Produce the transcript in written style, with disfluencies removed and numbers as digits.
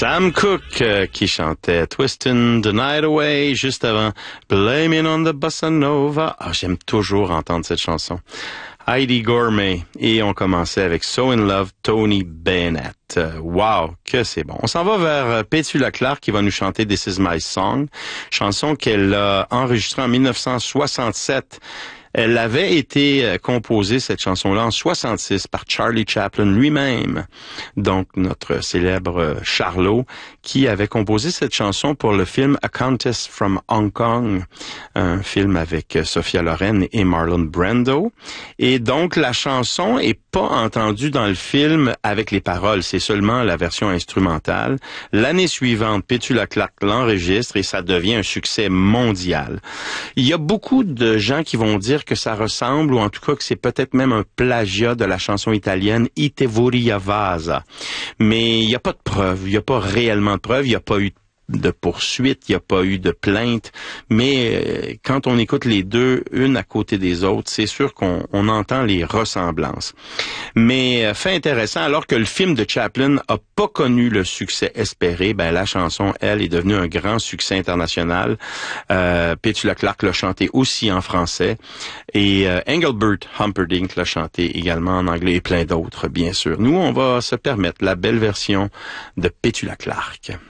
Sam Cooke qui chantait Twistin' the Night Away juste avant Blaming on the Bossa Nova. Ah, j'aime toujours entendre cette chanson. Heidi Gourmet. Et on commençait avec So in Love, Tony Bennett. Wow, que c'est bon. On s'en va vers Petula Clark qui va nous chanter This Is My Song, chanson qu'elle a enregistrée en 1967. Elle avait été composée, cette chanson-là, en 66 par Charlie Chaplin lui-même. Donc, notre célèbre Charlot, qui avait composé cette chanson pour le film A Countess from Hong Kong, un film avec Sophia Loren et Marlon Brando. Et donc, la chanson est pas entendue dans le film avec les paroles, c'est seulement la version instrumentale. L'année suivante, Petula Clark l'enregistre et ça devient un succès mondial. Il y a beaucoup de gens qui vont dire que ça ressemble, ou en tout cas que c'est peut-être même un plagiat de la chanson italienne Ite Voria Vasa. Mais il n'y a pas de preuve, il n'y a pas réellement de preuve, il n'y a pas eu de poursuite, il n'y a pas eu de plainte, mais quand on écoute les deux, une à côté des autres, c'est sûr qu'on entend les ressemblances. Mais fait intéressant, alors que le film de Chaplin a pas connu le succès espéré, ben la chanson, elle, est devenue un grand succès international. Petula Clark l'a chanté aussi en français, et Engelbert Humperdinck l'a chanté également en anglais, et plein d'autres, bien sûr. Nous, on va se permettre la belle version de Petula Clark.